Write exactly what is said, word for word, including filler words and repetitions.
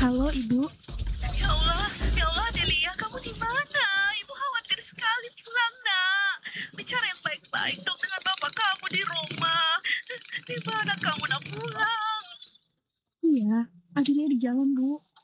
Halo Ibu, Ya Allah, ya Allah, Delia, kamu di mana? Ibu khawatir sekali pulang, nak. Bicara yang baik-baik dong dengan bapak kamu di rumah. Di mana kamu nak pulang? iya, akhirnya di jalan Bu.